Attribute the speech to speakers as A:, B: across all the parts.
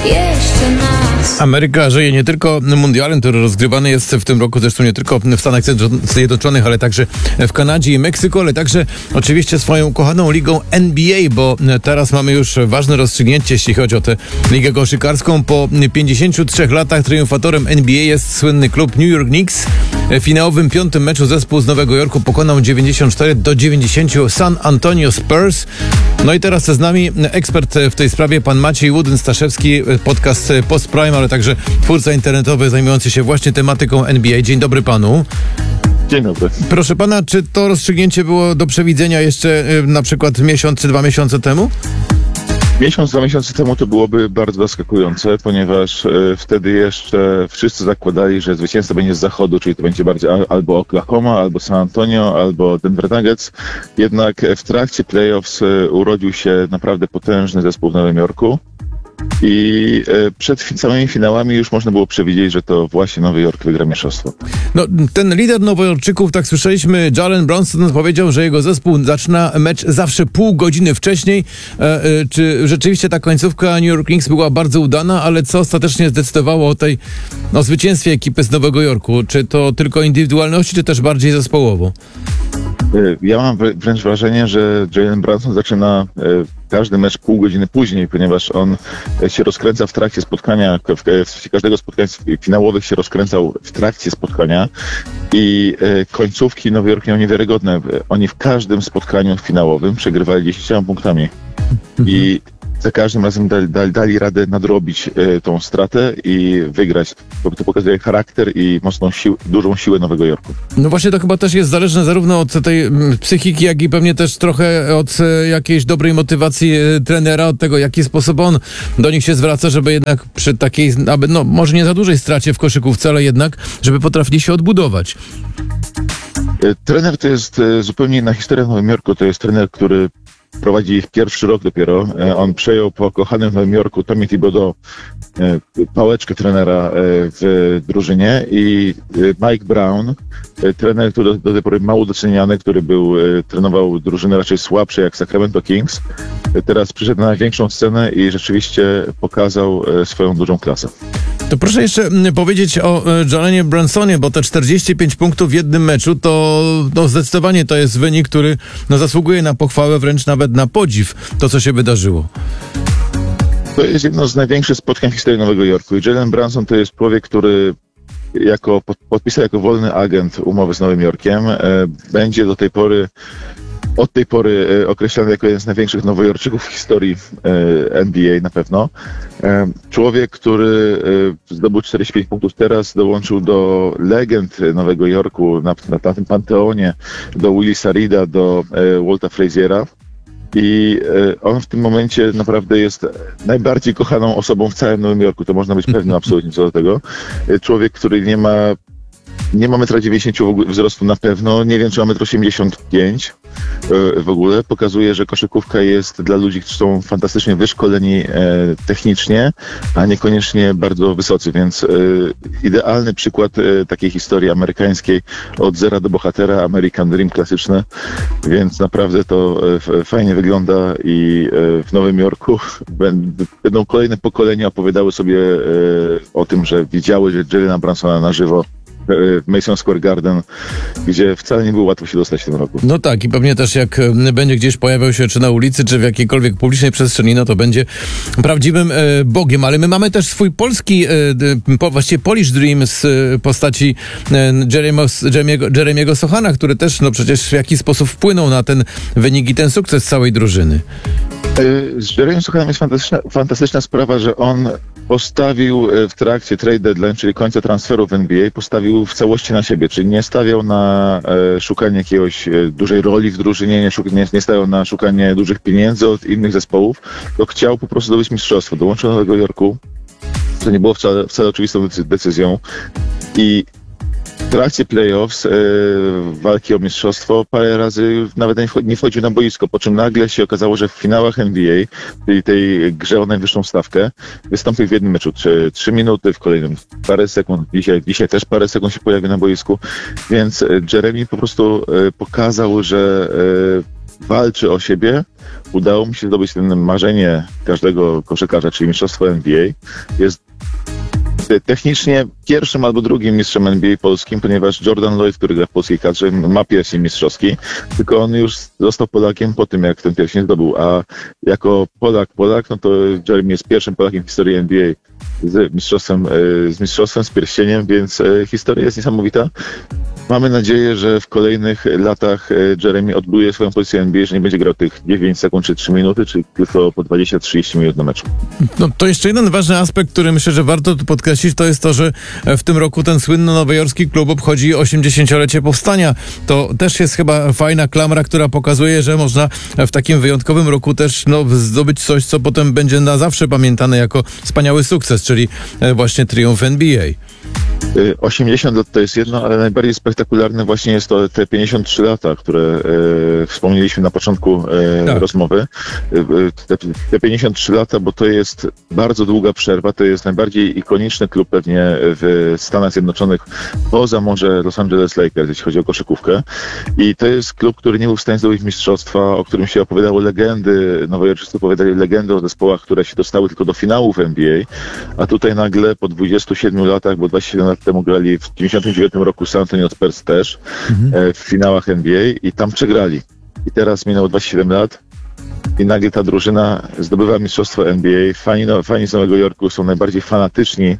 A: jeszcze nas.
B: Ameryka żyje nie tylko mundialem, który rozgrywany jest w tym roku, zresztą nie tylko w Stanach Zjednoczonych, ale także w Kanadzie i Meksyku, ale także oczywiście swoją kochaną ligą NBA, bo teraz mamy już ważne rozstrzygnięcie, jeśli chodzi o tę ligę koszykarską. Po 53 latach triumfatorem NBA jest słynny klub New York Knicks. W finałowym 5. meczu zespół z Nowego Jorku pokonał 94-90 San Antonio Spurs. No i teraz z nami ekspert w tej sprawie, pan Maciej Łudyn-Staszewski, podcast Post Prime, ale także twórca internetowy zajmujący się właśnie tematyką NBA. Dzień dobry panu.
C: Dzień dobry.
B: Proszę pana, czy to rozstrzygnięcie było do przewidzenia jeszcze na przykład miesiąc czy 2 miesiące temu?
C: Miesiąc, 2 miesiące temu to byłoby bardzo zaskakujące, ponieważ wtedy jeszcze wszyscy zakładali, że zwycięzca będzie z zachodu, czyli to będzie bardziej albo Oklahoma, albo San Antonio, albo Denver Nuggets. Jednak w trakcie playoffs urodził się naprawdę potężny zespół w Nowym Jorku. I przed samymi finałami już można było przewidzieć, że to właśnie Nowy Jork wygra mistrzostwo.
B: No, ten lider Nowojorczyków, tak słyszeliśmy, Jalen Brunson powiedział, że jego zespół zaczyna mecz zawsze pół godziny wcześniej. Czy rzeczywiście ta końcówka New York Knicks była bardzo udana, ale co ostatecznie zdecydowało o zwycięstwie ekipy z Nowego Jorku? Czy to tylko indywidualności, czy też bardziej zespołowo?
C: Ja mam wręcz wrażenie, że Jalen Brunson zaczyna każdy mecz pół godziny później, ponieważ on się rozkręca w trakcie spotkania, w każdego spotkania finałowych się rozkręcał w trakcie spotkania i końcówki Nowy Jork miał niewiarygodne. Oni w każdym spotkaniu finałowym przegrywali 10 punktami i za każdym razem dali radę nadrobić tą stratę i wygrać. To pokazuje charakter i dużą siłę Nowego Jorku.
B: No właśnie to chyba też jest zależne zarówno od tej psychiki, jak i pewnie też trochę od jakiejś dobrej motywacji trenera, od tego, w jaki sposób on do nich się zwraca, żeby jednak przy takiej, może nie za dużej stracie w koszykówce, ale jednak, żeby potrafili się odbudować.
C: Trener to jest zupełnie inna historia w Nowym Jorku. To jest trener, który prowadzi ich pierwszy rok dopiero. On przejął po kochanym w Nowym Jorku Tommy Thibodeau pałeczkę trenera w drużynie i Mike Brown, trener, który do tej pory mało doceniany, który trenował drużyny raczej słabsze jak Sacramento Kings, teraz przyszedł na największą scenę i rzeczywiście pokazał swoją dużą klasę.
B: To proszę jeszcze powiedzieć o Jalenie Brunsonie, bo te 45 punktów w jednym meczu to zdecydowanie to jest wynik, który zasługuje na pochwałę, wręcz nawet na podziw, to co się wydarzyło.
C: To jest jedno z największych spotkań w historii Nowego Jorku i Jalen Brunson to jest człowiek, który podpisał jako wolny agent umowę z Nowym Jorkiem. Będzie od tej pory określany jako jeden z największych Nowojorczyków w historii NBA na pewno. Człowiek, który zdobył 45 punktów teraz, dołączył do legend Nowego Jorku na tym panteonie, do Willisa Reeda, do Walta Fraziera. I on w tym momencie naprawdę jest najbardziej kochaną osobą w całym Nowym Jorku. To można być pewny absolutnie co do tego. Człowiek, który nie ma 1,90 m wzrostu na pewno, nie wiem czy ma 1,85 m w ogóle, pokazuje, że koszykówka jest dla ludzi, którzy są fantastycznie wyszkoleni technicznie, a niekoniecznie bardzo wysocy, więc idealny przykład takiej historii amerykańskiej od zera do bohatera, American Dream klasyczny, więc naprawdę to fajnie wygląda i w Nowym Jorku będą kolejne pokolenia opowiadały sobie o tym, że widziały Jalena Brunsona na żywo w Madison Square Garden, gdzie wcale nie było łatwo się dostać w tym roku.
B: No tak, i pewnie też jak będzie gdzieś pojawiał się czy na ulicy, czy w jakiejkolwiek publicznej przestrzeni, no to będzie prawdziwym bogiem, ale my mamy też swój polski, właściwie Polish Dream z postaci Jeremiego Sochana, który też przecież w jakiś sposób wpłynął na ten wynik i ten sukces całej drużyny.
C: Z Jeremym Sochanem jest fantastyczna sprawa, że on postawił w trakcie trade deadline, czyli końca transferu w NBA, postawił w całości na siebie, czyli nie stawiał na szukanie jakiejś dużej roli w drużynie, nie stawiał na szukanie dużych pieniędzy od innych zespołów, tylko chciał po prostu zdobyć mistrzostwo. Dołączył do Nowego Jorku, co nie było wcale oczywistą decyzją i w trakcie playoffs walki o mistrzostwo parę razy nawet nie wchodził na boisko, po czym nagle się okazało, że w finałach NBA, czyli tej grze o najwyższą stawkę, wystąpił w jednym meczu 3 minuty, w kolejnym parę sekund, dzisiaj też parę sekund się pojawi na boisku, więc Jeremy po prostu pokazał, że walczy o siebie, udało mi się zdobyć ten marzenie każdego koszykarza, czyli mistrzostwo NBA. Jest technicznie pierwszym albo drugim mistrzem NBA polskim, ponieważ Jordan Lloyd, który gra w polskiej kadrze, ma pierścień mistrzowski, tylko on już został Polakiem po tym, jak ten pierścień zdobył, a jako Polak, no to Jeremy jest pierwszym Polakiem w historii NBA z mistrzostwem, z pierścieniem, więc historia jest niesamowita. Mamy nadzieję, że w kolejnych latach Jeremy odbuduje swoją pozycję NBA, że nie będzie grał tych 9 sekund czy 3 minuty, czy tylko po 20-30 minut na meczu.
B: No to jeszcze jeden ważny aspekt, który myślę, że warto tu podkreślić, to jest to, że w tym roku ten słynny nowojorski klub obchodzi 80-lecie powstania. To też jest chyba fajna klamra, która pokazuje, że można w takim wyjątkowym roku też zdobyć coś, co potem będzie na zawsze pamiętane jako wspaniały sukces, czyli właśnie triumf NBA.
C: 80 lat to jest jedno, ale najbardziej spektakularne właśnie jest to te 53 lata, które wspomnieliśmy na początku rozmowy. Te 53 lata, bo to jest bardzo długa przerwa, to jest najbardziej ikoniczny klub pewnie w Stanach Zjednoczonych, poza może Los Angeles Lakers, jeśli chodzi o koszykówkę. I to jest klub, który nie był w stanie zdobyć mistrzostwa, o którym się opowiadało legendy, nowojorczycy opowiadali legendy o zespołach, które się dostały tylko do finałów NBA, a tutaj nagle po 27 latach, bo 27 lat temu grali w 99 roku San Antonio Spurs też w finałach NBA i tam przegrali. I teraz minęło 27 lat i nagle ta drużyna zdobywa mistrzostwo NBA. Fani z Nowego Jorku są najbardziej fanatyczni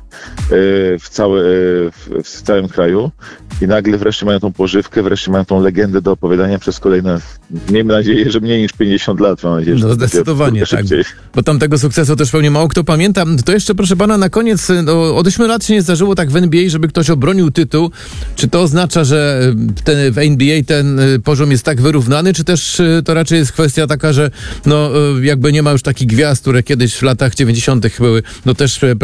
C: w całym kraju i nagle wreszcie mają tą pożywkę, wreszcie mają tą legendę do opowiadania przez kolejne, miejmy nadzieję, że mniej niż 50 lat. Mam nadzieję, że
B: no zdecydowanie, tak. Bo tam tego sukcesu też pewnie mało kto pamięta. To jeszcze, proszę pana, na koniec, od 8 lat się nie zdarzyło tak w NBA, żeby ktoś obronił tytuł. Czy to oznacza, że w NBA ten poziom jest tak wyrównany, czy też to raczej jest kwestia taka, że jakby nie ma już takich gwiazd, które kiedyś w latach 90. były, też